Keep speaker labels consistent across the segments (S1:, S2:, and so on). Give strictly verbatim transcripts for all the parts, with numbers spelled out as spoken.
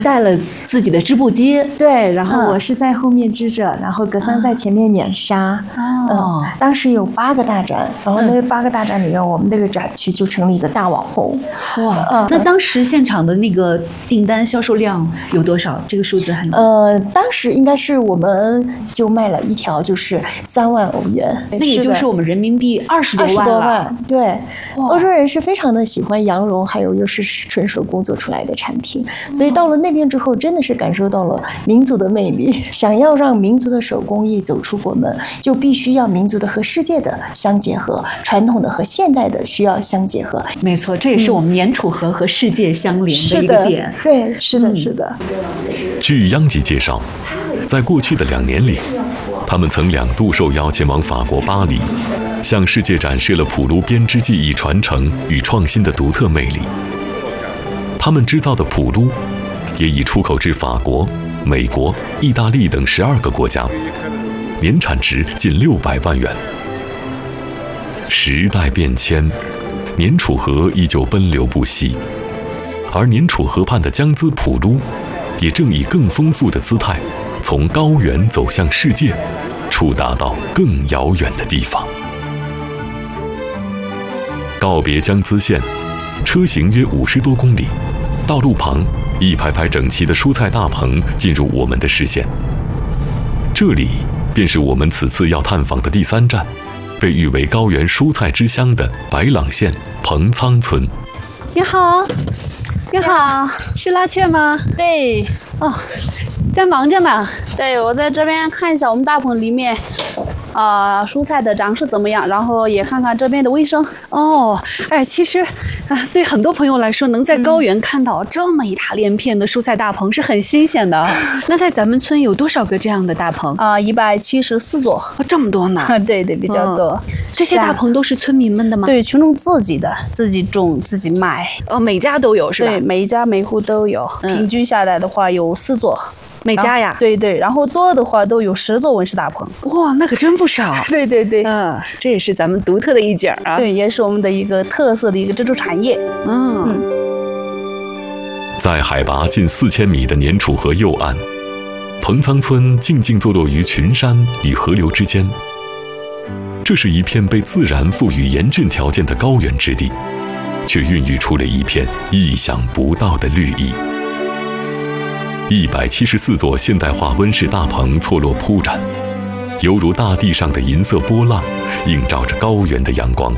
S1: 带了自己的织布机，
S2: 对，然后我是在后面织着，然后格桑在前面碾纱。
S1: 哦、
S2: 嗯，当时有八个大展，然后那八个大展里面，我们那个展区就成了一个大网红。
S1: 哇，嗯、那当时现场的那个订单销售量有多少？这个数字很……
S2: 呃，当时应该是我们就卖了一条就是三万欧元，
S1: 那也就是我们人民币二十多万了。
S2: 二十多万，对，欧洲人是非常的喜欢羊绒，还有又是纯手工做出来的产品，所以到了那边之后，真的是感受到了民族的魅力。想要让民族的手工艺走出国门，就必须要民族的和世界的相结合，传统的和现代的需要相结合。
S1: 没错，这也是我们粘楚河和世界相连的一个点。
S2: 嗯、对，是的，是的。
S3: 据央吉介绍，在过去的两年里，他们曾两度受邀前往法国巴黎，向世界展示了普卢编织技艺传承与创新的独特魅力。他们制造的普卢也已出口至法国、美国、意大利等十二个国家，年产值近六百万元。时代变迁，粘楚河依旧奔流不息，而粘楚河畔的江孜普卢也正以更丰富的姿态，从高原走向世界，触达到更遥远的地方。告别江孜县，车行约五十多公里，道路旁一排排整齐的蔬菜大棚进入我们的视线。这里便是我们此次要探访的第三站，被誉为高原蔬菜之乡的白朗县彭仓村。
S1: 你好，你好，是拉雀吗？
S4: 对，
S1: 哦，在忙着呢。
S4: 对，我在这边看一下我们大棚里面，啊、呃，蔬菜的长势怎么样，然后也看看这边的卫生。
S1: 哦，哎，其实啊，对很多朋友来说，能在高原看到这么一大连片的蔬菜大棚是很新鲜的。那在咱们村有多少个这样的大棚？
S4: 啊、呃，一百七十四座、
S1: 哦，这么多呢？
S4: 对对，比较多、
S1: 嗯。这些大棚都是村民们的吗？
S4: 对，群众自己的，自己种自己卖。
S1: 哦，每家都有是吧？
S4: 对，每一家每户都有。嗯、平均下来的话有四座。
S1: 每家呀？
S4: 对对，然后多的话都有十座温室大棚。
S1: 哇，那可真不少。
S4: 对对对，
S1: 嗯，这也是咱们独特的一景啊。
S4: 对，也是我们的一个特色的一个支柱产业。
S1: 嗯。嗯，
S3: 在海拔近四千米的粘楚河右岸，彭仓村静静坐落于群山与河流之间。这是一片被自然赋予严峻条件的高原之地，却孕育出了一片意想不到的绿意。一百七十四座现代化温室大棚错落铺展，犹如大地上的银色波浪，映照着高原的阳光。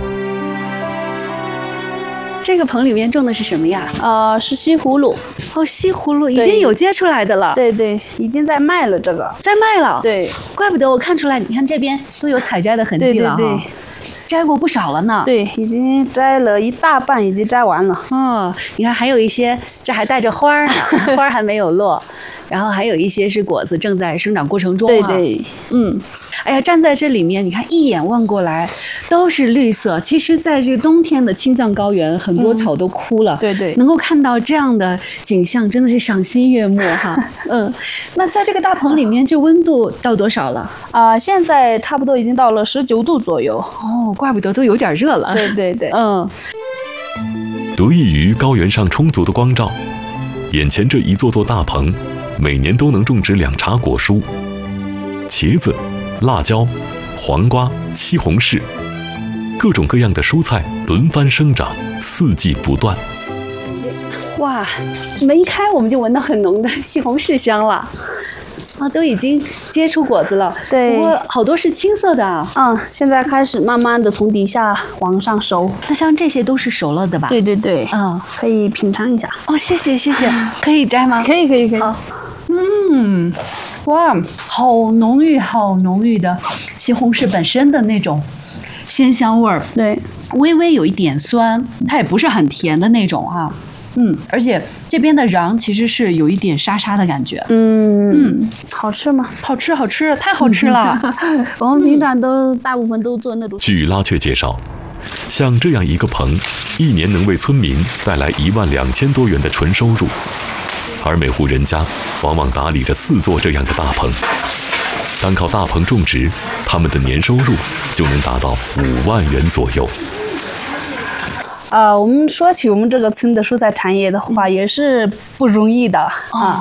S1: 这个棚里面种的是什么呀？
S4: 呃，是西葫芦。
S1: 哦，西葫芦已经有结出来的了。
S4: 对对，已经在卖了，这个
S1: 在卖了。
S4: 对，
S1: 怪不得我看出来，你看这边都有采摘的痕迹了哈。对对对，摘过不少了呢。
S4: 对，已经摘了一大半，已经摘完了。
S1: 哦，你看还有一些，这还带着花儿呢，花儿还没有落。然后还有一些是果子正在生长过程中、啊。
S4: 对对，
S1: 嗯，哎呀，站在这里面，你看一眼望过来都是绿色。其实，在这个冬天的青藏高原，很多草都枯了。嗯、
S4: 对对，
S1: 能够看到这样的景象，真的是赏心悦目哈。嗯，那在这个大棚里面，这温度到多少了？
S4: 啊、呃，现在差不多已经到了十九度左右。
S1: 哦，怪不得都有点热了。
S4: 对对对，
S1: 嗯。
S3: 得益于高原上充足的光照，眼前这一座座大棚。每年都能种植两茬果蔬，茄子、辣椒、黄瓜、西红柿，各种各样的蔬菜轮番生长，四季不断。
S1: 哇，门一开我们就闻到很浓的西红柿香了。啊，都已经结出果子了。
S4: 对，
S1: 不过好多是青色的啊。
S4: 嗯，现在开始慢慢的从底下往上熟。
S1: 那像这些都是熟了的吧？
S4: 对对对，
S1: 嗯，
S4: 可以品尝一下。
S1: 哦，谢谢谢谢，可以摘吗？
S4: 可以可以可以。
S1: 好，嗯，哇，好浓郁好浓郁的西红柿本身的那种鲜香味儿。
S4: 对，
S1: 微微有一点酸，它也不是很甜的那种啊。嗯，而且这边的瓤其实是有一点沙沙的感觉。
S4: 嗯嗯，好吃吗？
S1: 好吃，好吃，太好吃了。
S4: 我们平常都、嗯、大部分都做那种。
S3: 据拉雀介绍，像这样一个棚，一年能为村民带来一万两千多元的纯收入，而每户人家往往打理着四座这样的大棚。单靠大棚种植，他们的年收入就能达到五万元左右。
S4: 呃，我们说起我们这个村的蔬菜产业的话，也是不容易的啊。